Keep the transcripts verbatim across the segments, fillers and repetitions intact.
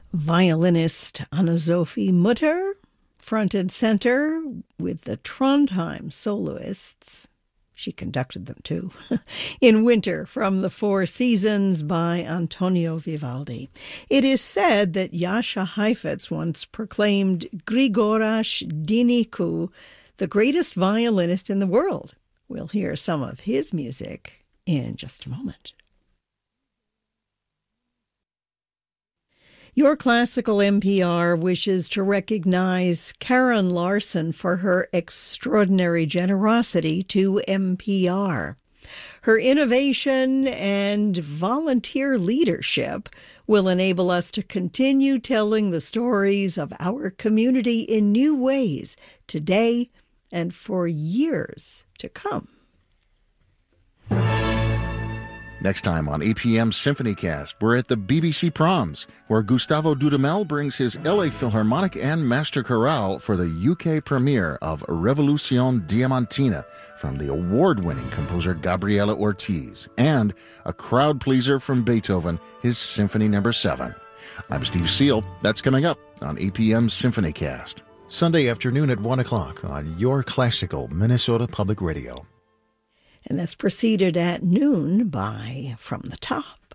Violinist Anna-Sophie Mutter, front and center with the Trondheim soloists. She conducted them too. In Winter from the Four Seasons by Antonio Vivaldi. It is said that Jascha Heifetz once proclaimed Grigoras Dinicu the greatest violinist in the world. We'll hear some of his music in just a moment. Your Classical N P R wishes to recognize Karen Larson for her extraordinary generosity to N P R. Her innovation and volunteer leadership will enable us to continue telling the stories of our community in new ways today and for years to come. Next time on A P M SymphonyCast, we're at the B B C Proms, where Gustavo Dudamel brings his L A Philharmonic and Master Chorale for the U K premiere of Revolution Diamantina from the award-winning composer Gabriela Ortiz, and a crowd pleaser from Beethoven, his Symphony Number seven. I'm Steve Seal. That's coming up on A P M SymphonyCast. Sunday afternoon at one o'clock on Your Classical Minnesota Public Radio. And that's preceded at noon by From the Top.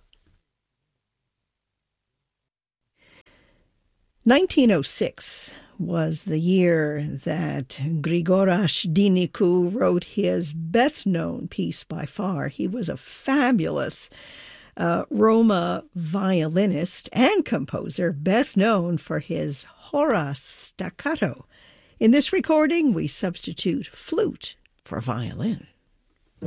nineteen oh six was the year that Grigoras Dinicu wrote his best-known piece by far. He was a fabulous uh, Roma violinist and composer, best known for his Hora staccato. In this recording, we substitute flute for violin.